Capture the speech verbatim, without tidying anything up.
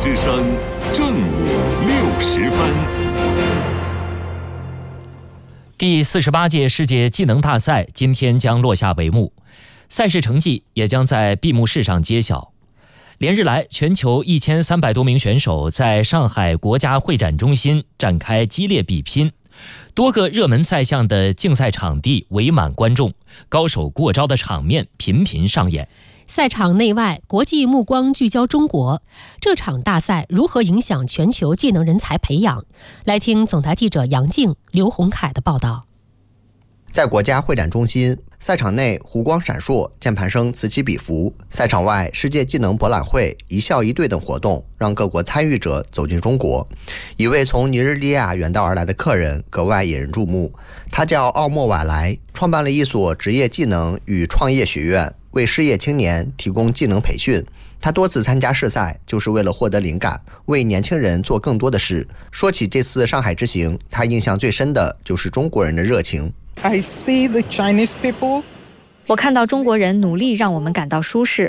之声正午六时分。 第四十八届世界技能大赛今天将落下帷幕，赛事成绩也将在闭幕式上揭晓。连日来，全球一千三百多名选手在上海国家会展中心展开激烈比拼，多个热门赛项的竞赛场地围满观众，高手过招的场面频频上演。 赛场内外，国际目光聚焦中国。这场大赛如何影响全球技能人才培养？来听总台记者杨静、刘洪凯的报道。 在国家会展中心，赛场内湖光闪烁，键盘声此起彼伏；赛场外，世界技能博览会、一校一队等活动让各国参与者走进中国。一位从尼日利亚远道而来的客人格外引人注目，他叫奥莫瓦莱，创办了一所职业技能与创业学院，为失业青年提供技能培训。他多次参加试赛，就是为了获得灵感，为年轻人做更多的事。说起这次上海之行，他印象最深的就是中国人的热情。 I see the Chinese people. 我看到中国人努力让我们感到舒适，